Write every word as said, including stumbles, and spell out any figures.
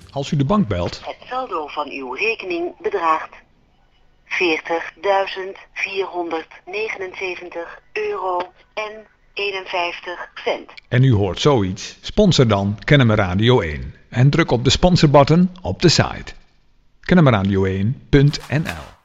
als u de bank belt. Het saldo van uw rekening bedraagt veertigduizend vierhonderdnegenenzeventig euro en eenenvijftig cent. En u hoort zoiets? Sponsor dan Kennemer Radio één. En druk op de sponsorbutton op de site. kennemer radio één punt n l